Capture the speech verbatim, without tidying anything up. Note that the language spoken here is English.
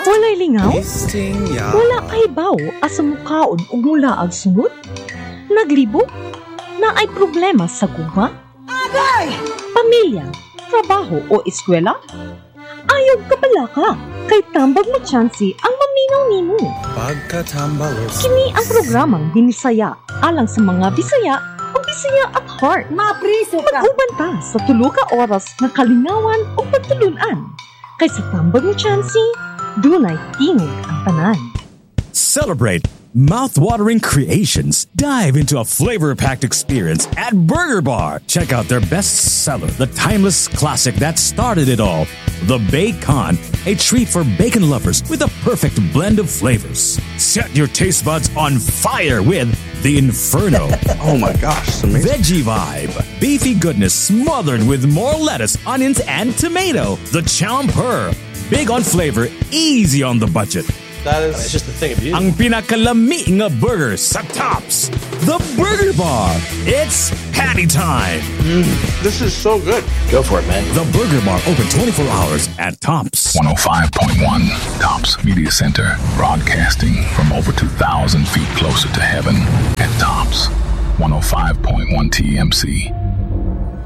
Walay lingaw? Wala ay baw asa mukaon ug mula ag sunod? Naglibo? Na ay problema sa gugma? Agay! Pamilya, trabaho o eskwela? Ayaw ka pala ka, kay tambag mo tsansi ang maminaw nimo. Pagkatambalos. Kini ang programang Binisaya, alang sa mga Bisaya o Bisaya at heart. Mapriso ka! Mag-uban ta sa tulo ka oras na kalingawan o pagtulunan. Kay sa tambag mo tsansi, dunay tingog ang tanan. Celebrate mouth-watering creations. Dive into a flavor-packed experience at Burger Bar. Check out their best seller, the timeless classic that started it all, the Bacon, a treat for bacon lovers with a perfect blend of flavors. Set your taste buds on fire with the Inferno. Oh my gosh, it's amazing. Veggie Vibe, beefy goodness smothered with more lettuce, onions, and tomato. The Chomper, big on flavor, easy on the budget. That is, it's just a thing of beauty. Ang pinakalami nga burger sa Tops. The Burger Bar. It's patty time. Mm, this is so good. Go for it, man. The Burger Bar open twenty-four hours at Tops. one oh five point one Tops Media Center. Broadcasting from over two thousand feet closer to heaven at Tops. one oh five point one T M C.